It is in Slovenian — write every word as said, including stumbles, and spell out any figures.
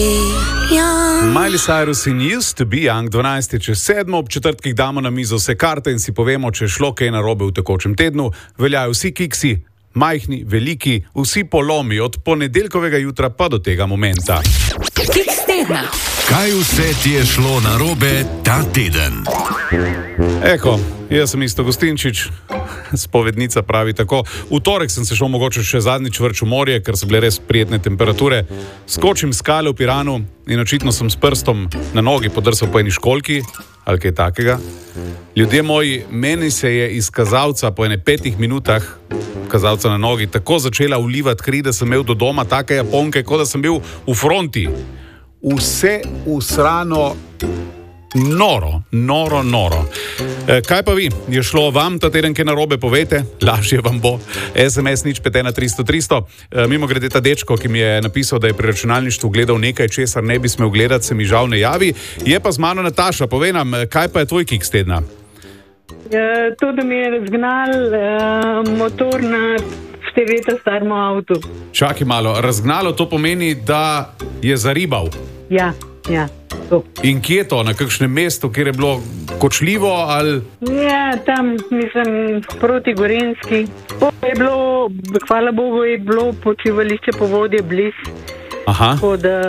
Miley Cyrus in Used to be Young, dvanajst čez sedmo, ob četrtkih damo na mizo vse karte in si povemo, če je šlo kaj narobe v tekočem tednu. Veljajo vsi kiksi, majhni, veliki, vsi polomi, od ponedeljkovega jutra pa do tega momenta. Kiks tedna. Kaj vse ti je šlo narobe ta teden? Eko, jaz sem Isto Gostinčič, spovednica pravi tako. V torek sem se šel mogoče še zadnjič vrč v morje, ker so bile res prijetne temperature. Skočim skale v Piranu in očitno sem s prstom na nogi podrsal po eni školjki, ali kaj takega. Ljudje moji, meni se je iz kazalca po ene petih minutah, kazalca na nogi, tako začela vlivati kri, da sem imel do doma take japonke, kot da sem bil v fronti. Vse usrano, noro, noro, noro. E, kaj pa vi? Je šlo vam ta teden kaj narobe, povejte, lažje vam bo. es em es nič pet ena tristo tristo. E, mimo grede ta dečko, ki mi je napisal, da je pri računalništvu gledal nekaj, česar ne bi smel gledati, se mi žal ne javi. Je pa z mano Nataša, povej nam, kaj pa je tvoj kiks tedna? E, to, da mi je razgnal e, motor na štiri leta staremu avtu. Čakaj malo, razgnalo to pomeni, da je zaribal. Ja, ja. To. In kje je to? Na kakšnem mestu, kjer je bilo kočljivo ali? Ja, tam, mislim, proti Gorenjski. Je bilo, hvala Bogu, je bilo počivališče po vodi blizu. Aha. Tako da